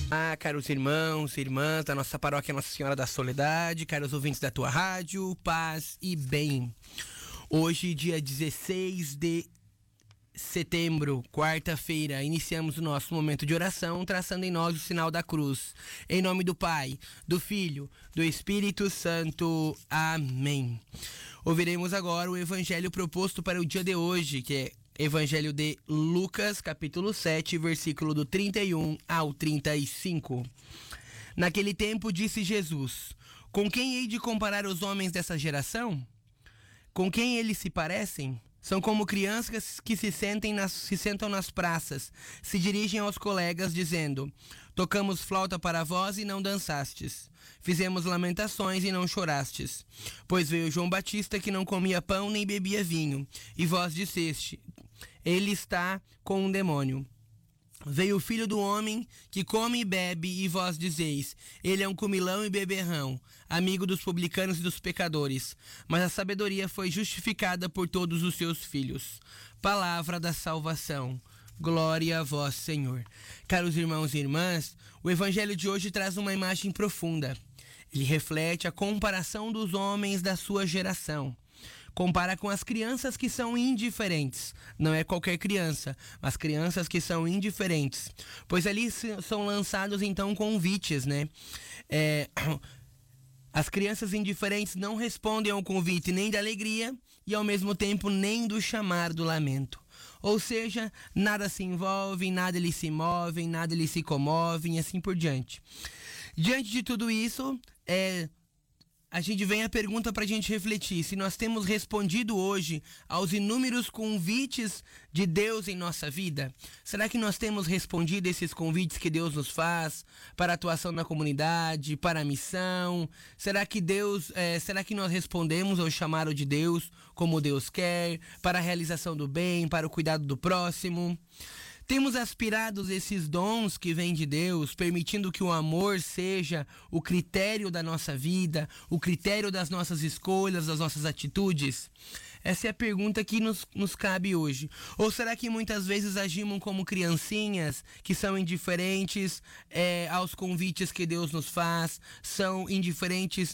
Caros irmãos e irmãs da nossa paróquia Nossa Senhora da Soledade, caros ouvintes da tua rádio, paz e bem. Hoje, dia 16 de setembro, quarta-feira, iniciamos o nosso momento de oração, traçando em nós o sinal da cruz. Em nome do Pai, do Filho, do Espírito Santo. Amém. Ouviremos agora o evangelho proposto para o dia de hoje, que é Evangelho de Lucas, capítulo 7, versículo do 31 ao 35. Naquele tempo disse Jesus: com quem hei de comparar os homens dessa geração? Com quem eles se parecem? São como crianças que se sentam nas praças, se dirigem aos colegas dizendo: tocamos flauta para vós e não dançastes. Fizemos lamentações e não chorastes. Pois veio João Batista que não comia pão nem bebia vinho, e vós disseste: ele está com um demônio. Veio o Filho do Homem que come e bebe, e vós dizeis: ele é um comilão e beberrão, amigo dos publicanos e dos pecadores. Mas a sabedoria foi justificada por todos os seus filhos. Palavra da salvação. Glória a vós, Senhor. Caros irmãos e irmãs, o evangelho de hoje traz uma imagem profunda. Ele reflete a comparação dos homens da sua geração. Compara com as crianças que são indiferentes. Não é qualquer criança, mas crianças que são indiferentes. Pois ali são lançados então convites, né? As crianças indiferentes não respondem ao convite nem da alegria e ao mesmo tempo nem do chamar do lamento. Ou seja, nada se envolvem, nada eles se movem, nada eles se comovem e assim por diante. Diante de tudo isso, a gente vem a pergunta para a gente refletir: se nós temos respondido hoje aos inúmeros convites de Deus em nossa vida? Será que nós temos respondido esses convites que Deus nos faz para a atuação na comunidade, para a missão? Será que nós respondemos ao chamado de Deus como Deus quer, para a realização do bem, para o cuidado do próximo? Temos aspirado esses dons que vêm de Deus, permitindo que o amor seja o critério da nossa vida, o critério das nossas escolhas, das nossas atitudes? Essa é a pergunta que nos cabe hoje. Ou será que muitas vezes agimos como criancinhas que são indiferentes aos convites que Deus nos faz, são indiferentes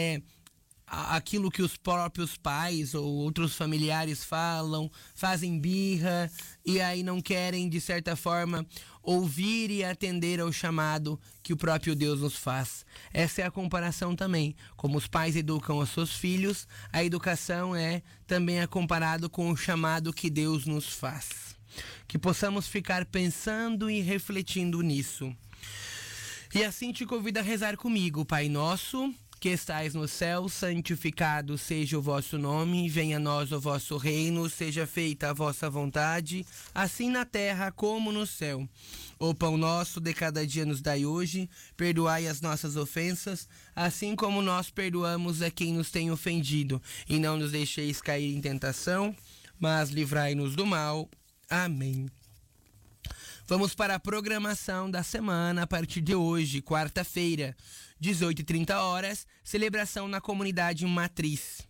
aquilo que os próprios pais ou outros familiares falam, fazem birra e aí não querem, de certa forma, ouvir e atender ao chamado que o próprio Deus nos faz? Essa é a comparação também. Como os pais educam os seus filhos, a educação também é comparado com o chamado que Deus nos faz. Que possamos ficar pensando e refletindo nisso. E assim te convido a rezar comigo. Pai nosso, que estais no céu, santificado seja o vosso nome, venha a nós o vosso reino, seja feita a vossa vontade, assim na terra como no céu. O pão nosso de cada dia nos dai hoje, perdoai as nossas ofensas, assim como nós perdoamos a quem nos tem ofendido, e não nos deixeis cair em tentação, mas livrai-nos do mal. Amém. Vamos para a programação da semana a partir de hoje, quarta-feira, 18h30, celebração na comunidade matriz.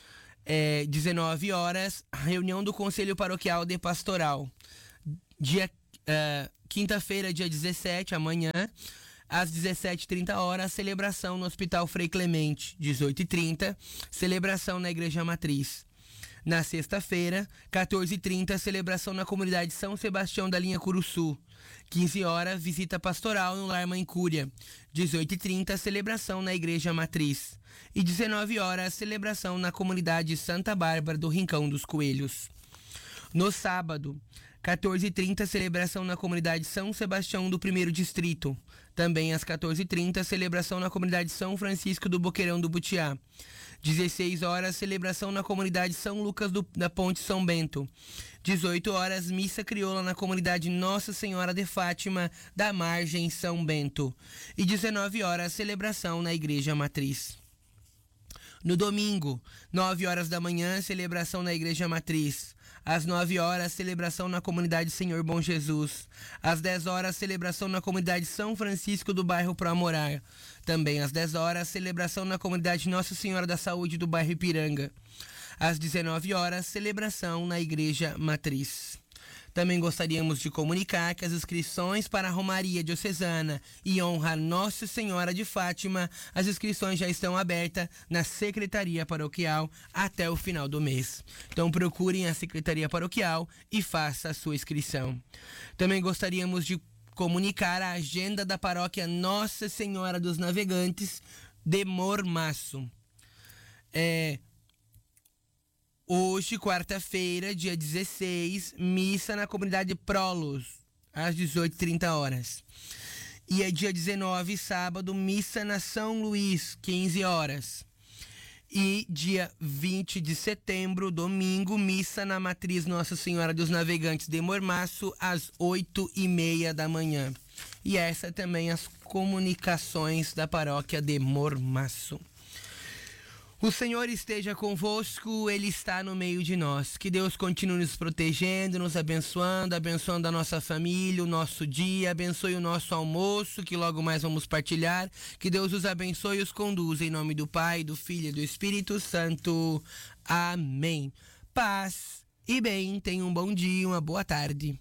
19 horas, reunião do Conselho Paroquial de Pastoral. Quinta-feira, dia 17, amanhã, às 17h30, celebração no Hospital Frei Clemente. 18h30, celebração na Igreja Matriz. Na sexta-feira, 14h30, celebração na comunidade São Sebastião da Linha Curuçu. 15 horas, visita pastoral no Lar Mãe Cúria. 18h30, celebração na Igreja Matriz. E 19 horas, celebração na comunidade Santa Bárbara do Rincão dos Coelhos. No sábado, 14h30, celebração na comunidade São Sebastião do 1º Distrito. Também às 14h30, celebração na comunidade São Francisco do Boqueirão do Butiá. 16 horas, celebração na comunidade São Lucas da Ponte São Bento. 18 horas, missa crioula na comunidade Nossa Senhora de Fátima da Margem São Bento. E 19 horas, celebração na Igreja Matriz. No domingo, 9 horas da manhã, celebração na Igreja Matriz. Às 9 horas, celebração na comunidade Senhor Bom Jesus. Às 10 horas, celebração na comunidade São Francisco do bairro Pro Amorar. Também às 10 horas, celebração na comunidade Nossa Senhora da Saúde do bairro Ipiranga. Às 19 horas, celebração na Igreja Matriz. Também gostaríamos de comunicar que as inscrições para a Romaria Diocesana e honra Nossa Senhora de Fátima, as inscrições já estão abertas na Secretaria Paroquial até o final do mês. Então procurem a Secretaria Paroquial e faça a sua inscrição. Também gostaríamos de comunicar a agenda da Paróquia Nossa Senhora dos Navegantes de Mormaço. Hoje, quarta-feira, dia 16, missa na comunidade Prolos, às 18h30. E é dia 19, sábado, missa na São Luís, 15 horas. E dia 20 de setembro, domingo, missa na Matriz Nossa Senhora dos Navegantes de Mormaço, às 8h30 da manhã. E essa também as comunicações da paróquia de Mormaço. O Senhor esteja convosco, Ele está no meio de nós. Que Deus continue nos protegendo, nos abençoando, abençoando a nossa família, o nosso dia, abençoe o nosso almoço, que logo mais vamos partilhar. Que Deus os abençoe e os conduza, em nome do Pai, do Filho e do Espírito Santo. Amém. Paz e bem, tenha um bom dia, uma boa tarde.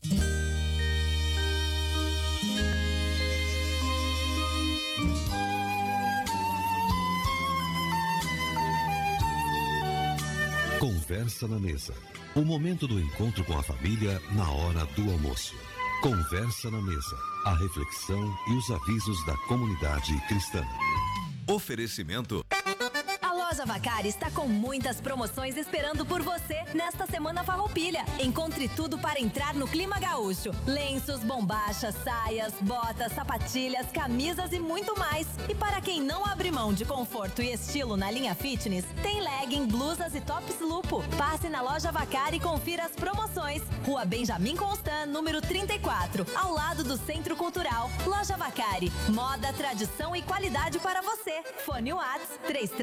Conversa na mesa. O momento do encontro com a família na hora do almoço. Conversa na mesa. A reflexão e os avisos da comunidade cristã. Oferecimento. A Loja Vacari está com muitas promoções esperando por você nesta Semana Farroupilha. Encontre tudo para entrar no clima gaúcho. Lenços, bombachas, saias, botas, sapatilhas, camisas e muito mais. E para quem não abre mão de conforto e estilo na linha fitness, tem legging, blusas e tops lupo. Passe na Loja Vacari e confira as promoções. Rua Benjamin Constant, número 34, ao lado do Centro Cultural. Loja Vacari, moda, tradição e qualidade para você. Fone Whats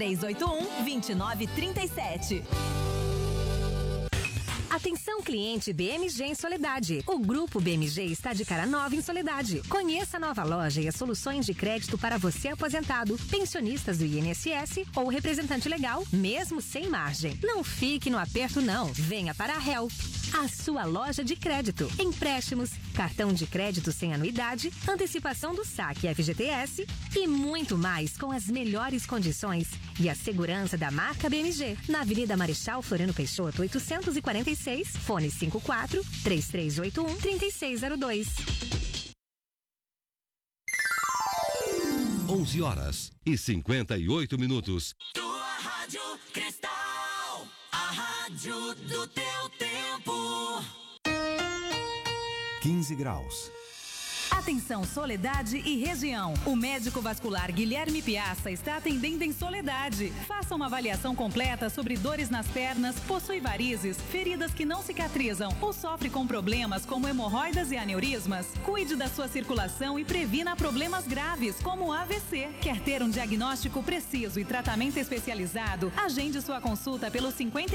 3381-2937. Atenção, cliente BMG em Soledade. O Grupo BMG está de cara nova em Soledade. Conheça a nova loja e as soluções de crédito para você aposentado, pensionistas do INSS ou representante legal, mesmo sem margem. Não fique no aperto não. Venha para a Help, a sua loja de crédito. Empréstimos, cartão de crédito sem anuidade, antecipação do saque FGTS e muito mais com as melhores condições e a segurança da marca BMG. Na Avenida Marechal Floriano Peixoto, 846, fone 54-3381-3602. 11h58. Tua Rádio Cristal, a rádio do teu tempo. 15 graus. Atenção, Soledade e região. O médico vascular Guilherme Piazza está atendendo em Soledade. Faça uma avaliação completa sobre dores nas pernas, possui varizes, feridas que não cicatrizam ou sofre com problemas como hemorroidas e aneurismas. Cuide da sua circulação e previna problemas graves como AVC. Quer ter um diagnóstico preciso e tratamento especializado? Agende sua consulta pelo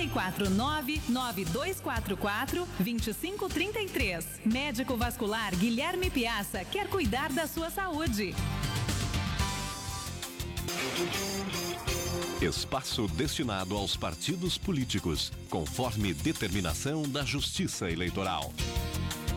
549-9244-2533. Médico vascular Guilherme Piazza quer cuidar da sua saúde. Espaço destinado aos partidos políticos, conforme determinação da Justiça Eleitoral.